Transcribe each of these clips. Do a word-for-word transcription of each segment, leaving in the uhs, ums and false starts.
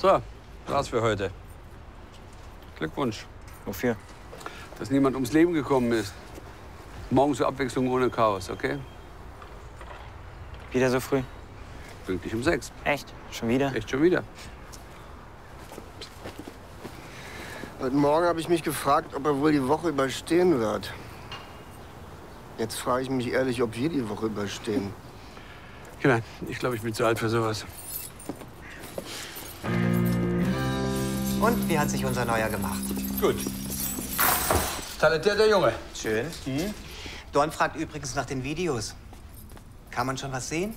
So, das war's für heute. Glückwunsch. Wofür? Dass niemand ums Leben gekommen ist. Morgen zur Abwechslung ohne Chaos, okay? Wieder so früh? Pünktlich um sechs. Echt? Schon wieder? Echt schon wieder. Heute Morgen habe ich mich gefragt, ob er wohl die Woche überstehen wird. Jetzt frage ich mich ehrlich, ob wir die Woche überstehen. Ja, ich glaube, ich bin zu alt für sowas. Und wie hat sich unser Neuer gemacht? Gut. Talentierter Junge. Schön. Mhm. Dorn fragt übrigens nach den Videos. Kann man schon was sehen?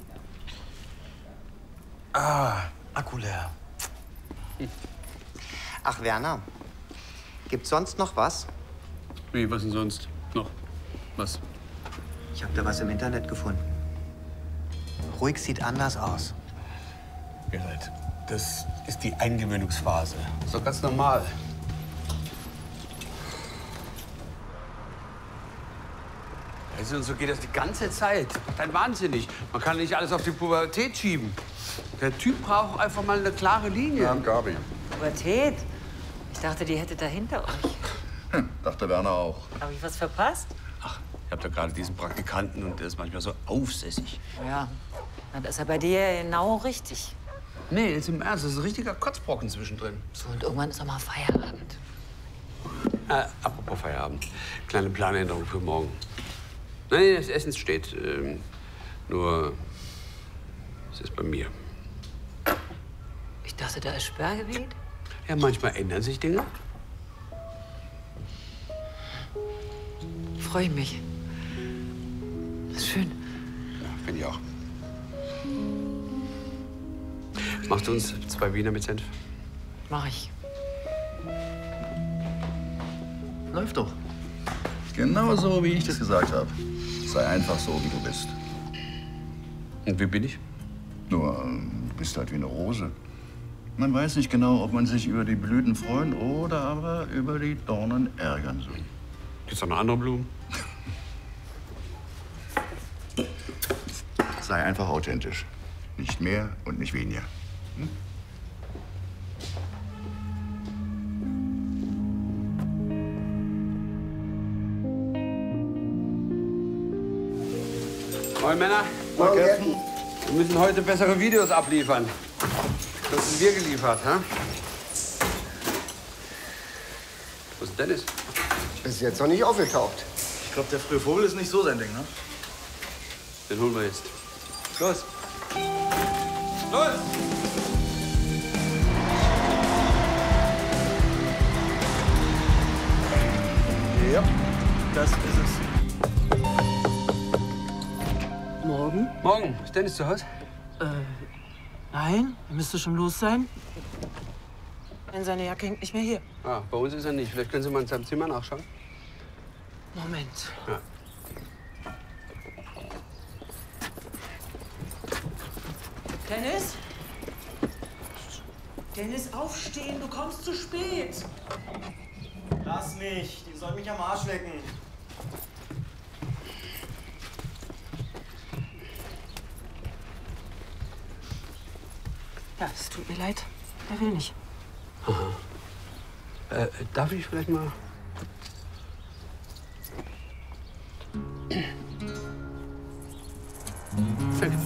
Ah, Akku leer. Hm. Ach, Werner. Gibt's sonst noch was? Wie, was denn sonst noch? Was? Ich habe da was im Internet gefunden. Ruhig sieht anders aus. Gerald, das ist die Eingewöhnungsphase. Das ist doch ganz normal. Also, und so geht das die ganze Zeit. Ein wahnsinnig. Man kann nicht alles auf die Pubertät schieben. Der Typ braucht einfach mal eine klare Linie. Ja, Gabi. Pubertät? Ich dachte, die hättet da hinter euch. Hm, dachte Werner auch. Habe ich was verpasst? Ach, ich hab da gerade diesen Praktikanten und der ist manchmal so aufsässig. Ja, dann ist er bei dir genau richtig. Nee, jetzt im Ernst, das ist ein richtiger Kotzbrocken zwischendrin. So, und irgendwann ist auch mal Feierabend. Äh, apropos Feierabend. Kleine Planänderung für morgen. Nein, das Essen steht. Ähm, nur, es ist bei mir. Ich dachte, da ist Sperrgebiet. Ja, manchmal ändern sich Dinge. Freue ich mich. Das ist schön. Ja, finde ich auch. Machst du uns zwei Wiener mit Senf? Mach ich. Läuft doch. Genau so, wie ich das gesagt habe. Sei einfach so, wie du bist. Und wie bin ich? Nur, du bist halt wie eine Rose. Man weiß nicht genau, ob man sich über die Blüten freuen oder aber über die Dornen ärgern soll. Gibt's noch eine andere Blumen? Sei einfach authentisch. Nicht mehr und nicht weniger. Hm? Moin, Männer. Morgen. Wir müssen heute bessere Videos abliefern. Das sind wir geliefert, hä? Wo ist Dennis? Ist jetzt noch nicht aufgetaucht. Ich glaube, der frühe Vogel ist nicht so sein Ding, ne? Den holen wir jetzt. Los! Los! Ja, das ist es. Morgen? Morgen. Ist Dennis zu Hause? Äh, nein, er müsste schon los sein. Denn seine Jacke hängt nicht mehr hier. Ah, bei uns ist er nicht. Vielleicht können Sie mal in seinem Zimmer nachschauen. Moment. Ja. Dennis? Dennis, aufstehen, du kommst zu spät. Lass mich, die soll mich am Arsch lecken. Ja, es tut mir leid. Er will nicht. Aha. Äh, darf ich vielleicht mal... Danke.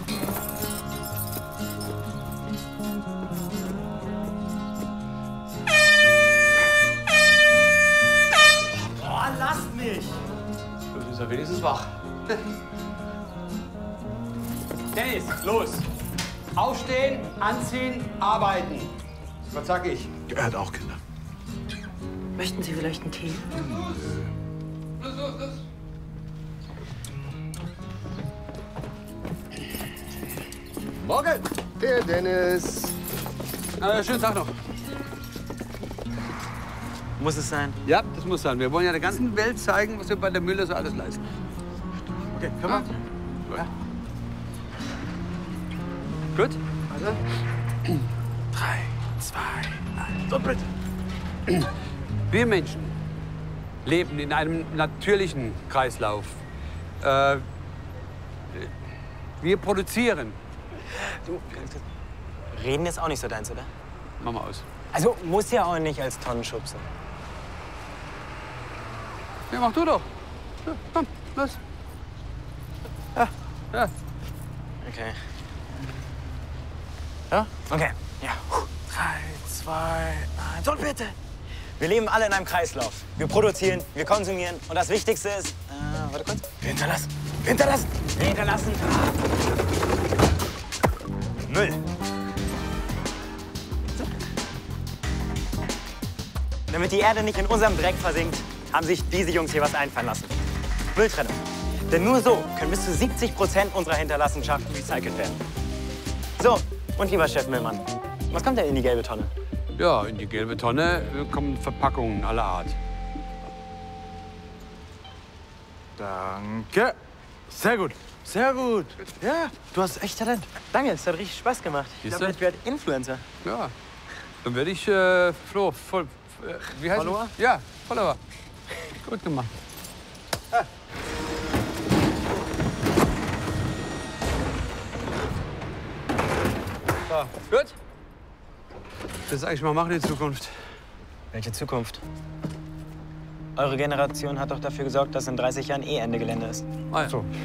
Boah, lasst mich! Das ist ja wenigstens wach. Dennis, los! Aufstehen, anziehen, arbeiten. Was sag ich? Er hat auch Kinder. Möchten Sie vielleicht einen Tee? Los, los, los! Morgen! Der Dennis. Äh, schönen Tag noch. Muss es sein? Ja, das muss sein. Wir wollen ja der ganzen Welt zeigen, was wir bei der Müller so alles leisten. Okay, können wir? Ja. Gut? Also. Drei, zwei, eins. Und bitte. Wir Menschen leben in einem natürlichen Kreislauf. Äh, wir produzieren. Du, reden ist auch nicht so deins, oder? Mach mal aus. Also muss ja auch nicht als Tonnen schubsen. Ja, mach du doch. Ja, komm, los. Ja, ja. Okay. Ja? Okay. Ja. Drei, zwei, eins und bitte. Wir leben alle in einem Kreislauf. Wir produzieren, wir konsumieren und das Wichtigste ist, äh, warte kurz. Wir hinterlassen. Wir hinterlassen. Wir hinterlassen. Müll. Damit die Erde nicht in unserem Dreck versinkt, haben sich diese Jungs hier was einfallen lassen. Mülltrennung. Denn nur so können bis zu siebzig Prozent unserer Hinterlassenschaft recycelt werden. So, und lieber Chef Müllmann, was kommt denn in die gelbe Tonne? Ja, in die gelbe Tonne kommen Verpackungen aller Art. Danke. Sehr gut. Sehr gut. Ja, du hast echt Talent. Danke, es hat richtig Spaß gemacht. Ich Siehste? glaube, ich werde Influencer. Ja, dann werde ich äh, Flo, voll, äh, wie heißt Follower? es? Ja, Follower. Gut gemacht. Ah. So, gut. Das sag ich mal, machen in Zukunft. Welche Zukunft? Eure Generation hat doch dafür gesorgt, dass in dreißig Jahren eh Ende Gelände ist. Ah, ja. So,